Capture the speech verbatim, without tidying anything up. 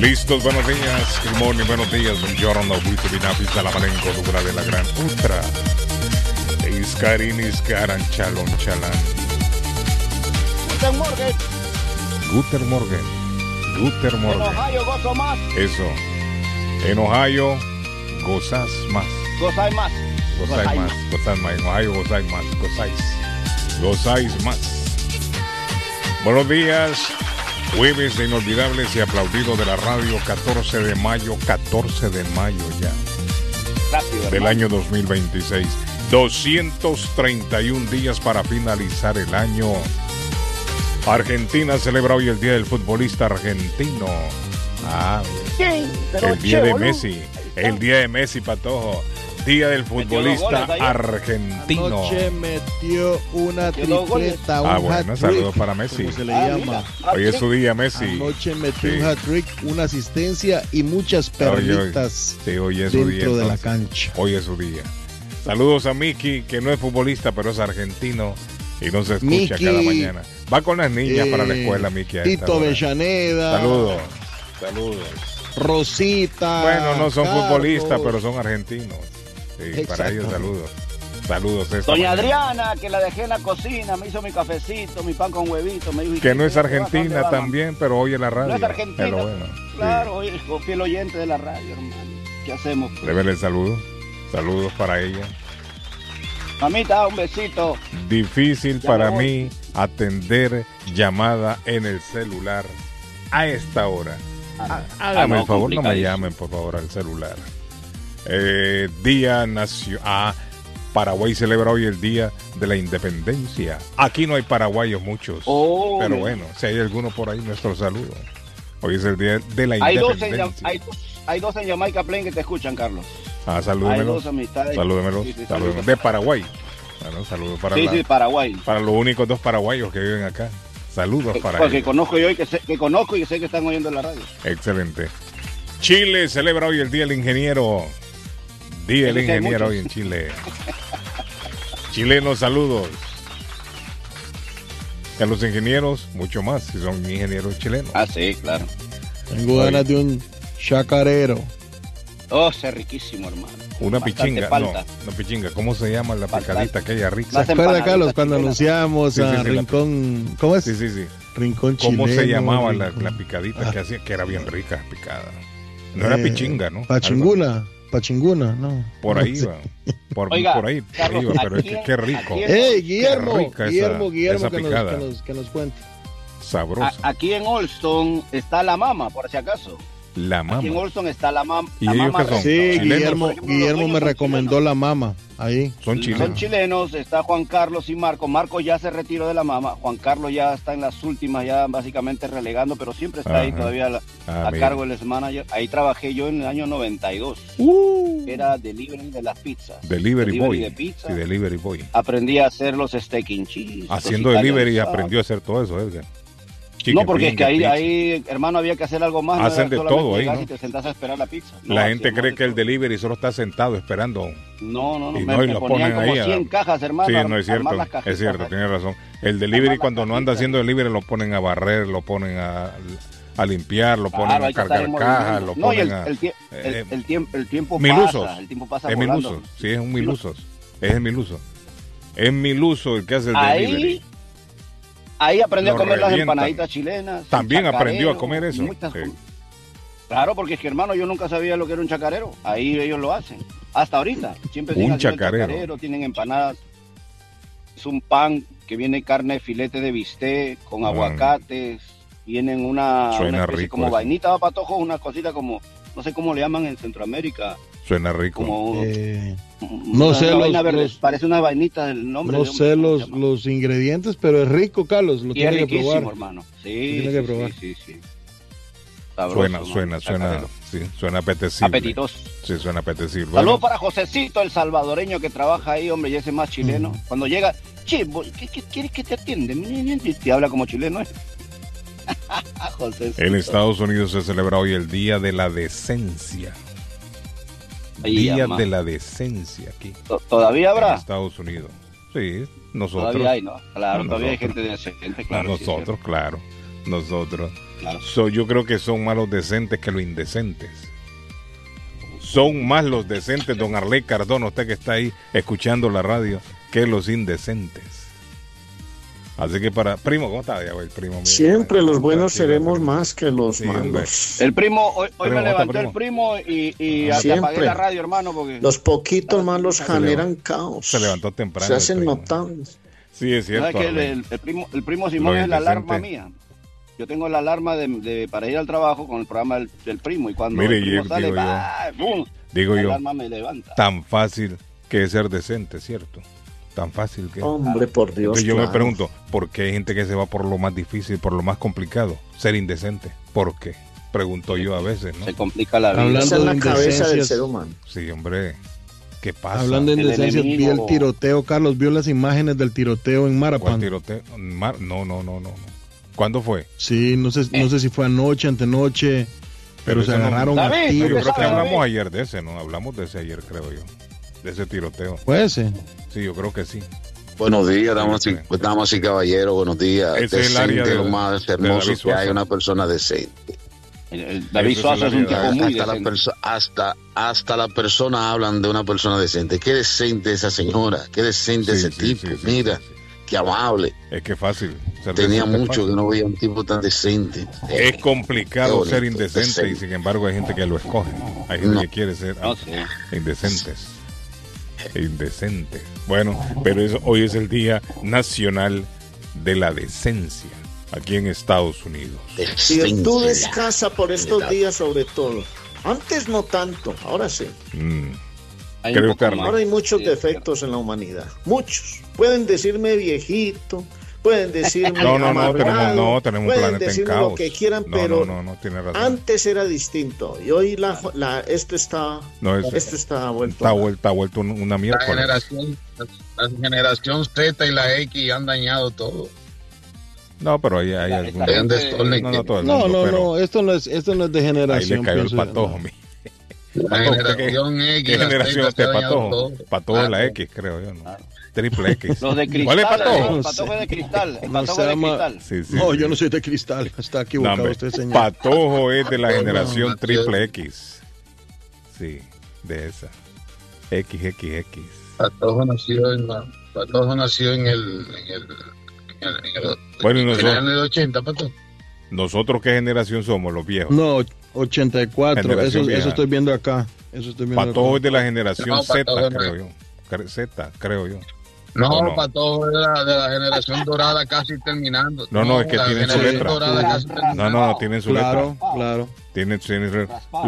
Listos, buenos días, good morning, buenos días, buongiorno, buito binapis, salamalenco, dura de la gran ultra. Iskarin, iskaran, chalon, chalan. Guten Morgen. Guten Morgen. Guten Morgen. En Ohio gozo más. Eso. En Ohio gozas más. Gozáis más. Gozáis más. Gozáis más. En Ohio gozáis más. Gozáis. Gozáis más. Buenos días. Jueves de inolvidables y aplaudido de la radio, catorce de mayo, catorce de mayo ya. Rápido, del hermano. año dos mil veintiséis. doscientos treinta y un días para finalizar el año. Argentina celebra hoy el Día del Futbolista Argentino. Ah, Sí, pero el día che, de boludo. Messi. El día de Messi, Patojo. Día del futbolista goles ayer. argentino. Anoche metió una Metió dos goles. tripleta, un Ah, bueno, hat-trick, saludos para Messi. como se le Ah, llama. mira. Hoy es su día, Messi. Anoche metió Sí. un hat-trick, una asistencia y muchas perlitas Sí, hoy es su dentro día. de la entonces. cancha. Hoy es su día. Saludos a Miki, que no es futbolista, pero es argentino y nos escucha Miki, cada mañana. Va con las niñas Eh, para la escuela, Miki. a esta Tito hora. Avellaneda, Saludos. Saludos. Rosita. Bueno, no son Carlos. futbolistas, pero son argentinos. Sí, para ellos Exactamente. saludos. Saludos. esta Doña mañana. Adriana, que la dejé en la cocina, me hizo mi cafecito, mi pan con huevito. Me dijo, Que no es ¿y qué vas? ¿A dónde argentina vas, mamá? también, pero oye la radio. No es argentina. Es lo bueno. Claro, oye, es fiel oyente de la radio, hermano. ¿Qué hacemos? Sí. pues? Débele el saludo. Saludos para ella. Mamita, un besito. Difícil Ya para me voy. mí atender llamada en el celular a esta hora. Ah, Hágame no, el favor, no me complicadísimo. llamen por favor al celular. Eh, día Nacional. Ah, Paraguay celebra hoy el Día de la Independencia. Aquí no hay paraguayos muchos. Oh, pero mira. bueno, si hay alguno por ahí, nuestro saludo. Hoy es el Día de la Hay dos, en, Independencia. Jam- hay, dos, hay dos en Jamaica Plain que te escuchan, Carlos. Ah, Hay salúdemelos. dos amistades. Salúdemelos. Sí, sí, salúdemelos. saludos. De Paraguay. Bueno, saludos para, Sí, la- sí, Paraguay. para los únicos dos paraguayos que viven acá. Saludos para Porque ellos. conozco yo y que, sé, que conozco y sé que están oyendo en la radio. Excelente. Chile celebra hoy el Día del Ingeniero. Día del Felices Ingeniero muchos. hoy en Chile. Chilenos, saludos. Y a los ingenieros, mucho más, si son ingenieros chilenos. Ah, sí, claro. Tengo ganas de un chacarero. Oh, es riquísimo, hermano. Una Bastante pichinga, no, palta. una pichinga. ¿Cómo se llama la Palta. picadita aquella ¿Se rica? Las acuerda, empanaditas Carlos, cuando chilenas. anunciamos Sí, sí, a sí, la- Rincón? ¿Cómo es? Sí, sí, sí. Rincón chileno. ¿Cómo se llamaba la, Rincón- la picadita Ah. que hacía? Que era bien rica, picada. No era Eh, pichinga, ¿no? Algo- Pachinguna. Pachinguna, no. Por No ahí sé. va. Por, Oiga, por ahí Carlos, iba, pero es aquí que en- qué rico. aquí en- ¡Ey, Guillermo! Qué rica esa- Guillermo, Guillermo, esa que nos, picada. que, nos, que nos cuente. Sabrosa. A- aquí en Olston está la mama, por si acaso. La Aquí en mama. Olston está la, mam ¿Y la ellos mama. qué son? Sí, chilenos. Guillermo, Por ejemplo, los Guillermo dueños me son recomendó chilenos. la mama. Ahí. Son chilenos. Son chilenos, está Juan Carlos y Marco. Marco ya se retiró de la mama. Juan Carlos ya está en las últimas, ya básicamente relegando, pero siempre está ahí Ajá. todavía la- Ah, a mira. cargo del manager. Ahí trabajé yo en el año noventa y dos. Era delivery de las pizzas. Delivery boy. de pizza. Sí, delivery boy. Aprendí a hacer los steak and cheese. Haciendo los delivery italian aprendió a hacer todo eso, Edgar. No, Chicken porque es que finger, ahí, pizza. ahí, hermano, había que hacer algo más. no Hacen era de solamente todo ahí, llegar ¿no? y te sentás a esperar la pizza. No, La gente hacíamos cree de que el todo. delivery solo está sentado esperando. No, no, no. y me, no, y me lo ponían ponen como ahí a- cien cajas, hermano. Sí, ar- no es armar cierto. las cajitas, Es cierto, ¿eh? tiene razón. El delivery, las cuando no anda cajitas. haciendo delivery, lo ponen a barrer, lo ponen a, a limpiar, lo ponen Claro, a hay que estar cargar en cajas, movimiento. lo No, y ponen el, a. el, tie- el, eh, el tiempo, el tiempo Milusos. pasa, el tiempo pasa Es volando. milusos. Sí, es un milusos. Es el miluso. Es miluso el que hace el Ahí, delivery. ahí aprendió Lo a comer las revientan. empanaditas chilenas. También chacarero, aprendió a comer eso. muchas Sí. com- Claro, porque es que, hermano, yo nunca sabía lo que era un chacarero. Ahí ellos lo hacen. Hasta ahorita. Siempre Un siguen haciendo el chacarero. chacarero, tienen empanadas. Es un pan que viene carne, filete de bistec, con Ah. aguacates. Vienen una, Suena una especie rico como eso. vainita de patojo, una cosita como, no sé cómo le llaman en Centroamérica. Suena rico. Como Eh, una- no sé una los- vaina verde, los- parece una vainita del nombre. no de un- sé ¿cómo los, se llama? los ingredientes, pero es rico, Carlos. Lo Y es tiene que riquísimo, probar. hermano. Sí, tiene sí, que sí, probar. sí, sí. Sabroso, Suena, hermano, suena, suena, chacarero. sí, suena apetecible. Apetitoso. Sí, suena apetecible. Saludos Bueno, para Josecito, el salvadoreño que trabaja ahí, hombre, y ese más chileno. Mm. Cuando llega, che, bo- ¿qué, qué quieres que te atiende? Y te habla como chileno, ¿eh? Josecito. en Estados Unidos se celebra hoy el Día de la Decencia. Ahí, Día ama. de la Decencia aquí To- ¿Todavía en habrá? Estados Unidos. Sí, nosotros. Todavía hay, ¿no? Claro, No, todavía hay nosotros. gente decente, claro. sí, nosotros, claro. Nosotros. sí. claro. So, yo creo que son más los decentes que los indecentes. Son más los decentes, don Arley Cardona, usted que está ahí escuchando la radio, que los indecentes. Así que para... Primo, ¿cómo está? Ya, el primo mío. Siempre los buenos seremos más que los Sí, malos. El primo, hoy, hoy Primo, me levantó primo. el primo y, y Siempre. apagué la radio, hermano, porque... Los poquitos malos Se generan caos. Se levantó temprano. Se hacen el primo. notables. Sí, es cierto. ¿Sabes que el, Arley. el, el primo, el primo Simón Lo es la indecente. alarma mía? Yo tengo la alarma de, de para ir al trabajo con el programa del, del primo y cuando Mire, el primo y- sale, digo yo. ¡bah! ¡Bum! Digo la yo, alarma me levanta. tan fácil que es ser decente, ¿cierto? Tan fácil que... Hombre, por Dios. Entonces yo me claro. pregunto, ¿por qué hay gente que se va por lo más difícil, por lo más complicado? Ser indecente. ¿Por qué? Pregunto yo a veces, ¿no? Se complica la vida. Hablando Esa es la de cabeza del indecencias. ser humano. Sí, hombre. ¿Qué pasa? Hablando de El indecencias, vi enemigo. el tiroteo, Carlos, vio las imágenes del tiroteo en ¿Cuál Marapan. tiroteo? Mar- No, no, no, no. no. ¿Cuándo fue? Sí, no sé, no sé si fue anoche, antenoche, pero, Pero se ese no- agarraron a David, No, yo tiros. creo que sabe, hablamos David? ayer de ese, ¿no? Hablamos de ese ayer, creo yo. De ese tiroteo. Fue ese. Sí, yo creo que sí. Buenos días, damas y, Sí, sí. damas y caballeros, buenos días. Ese es el área Decente, de- lo más de hermoso David que Suazo. hay, una persona decente. El- el David Eso es Suazo la es un vida. tipo muy hasta, la decente. perso- hasta, hasta la persona hablan de una persona decente. Qué decente esa señora, qué decente Sí, ese sí, tipo. sí, sí, Mira, sí, sí. qué amable. Es que es fácil. Ser Tenía decente es mucho fácil. que no veía un tipo tan decente. Eh, Es complicado Qué bonito, ser indecente y decente. sin embargo hay gente que lo escoge. Hay gente No. que quiere ser No sé. indecentes. Indecentes. Bueno, pero eso, hoy es el Día Nacional de la Decencia aquí en Estados Unidos. Virtudes Decencia. escasa por estos días sobre todo. Antes no tanto, ahora sí. Mm. Hay Creo un poco que más. Ahora hay muchos Sí, es defectos en la humanidad. Muchos. Pueden decirme viejito, pueden decirme No, no, no, amargado, tenemos, no, tenemos un pueden planeta en decirme caos. lo que quieran, no, pero no, no, no, tiene razón. antes era distinto. Y hoy la, la esto está No, es- esto está vuelto. está vuelta, vuelto un- una La miércoles. generación, la generación Z y la X han dañado todo. No, pero hay, hay Esta- algún... esta Hay un gente- destorne No, que- no, todo el No, mundo, no, pero no, esto no es, esto no es de ahí generación. le cayó el pienso yo. patojo. mi- La Patojo, generación ¿qué, X, ¿qué la generación Z este se ha dañado patojo? todo. Patojo es la Ah, X, creo yo, ¿no? Triple X. Los de cristal. ¿Cuál es patojo? El patojo es de cristal. El No patojo se es de llama- cristal. Sí, sí, No, sí. yo no soy de cristal. Está No, equivocado hombre, usted, señor. Patojo es de la generación no, triple X. Sí, de esa. X X X. Patojo nació en, la- Patojo nació en el, en el, en el, en el, Bueno, y en nosotros, el ochenta, Patojo. ¿nosotros qué generación somos, los viejos? No, ochenta y cuatro. Generación Eso, vieja. eso estoy viendo acá. Eso estoy viendo Patojo acá. es de la generación No, Z, Patojo no. creo yo. Cre- Z, creo yo. No, ¿O no? Patojo de la, de la generación dorada casi terminando. No, no, es que la tiene su generación letra. dorada casi No, terminando. no, no, tienen su Claro, letra. claro. Tienen, tienen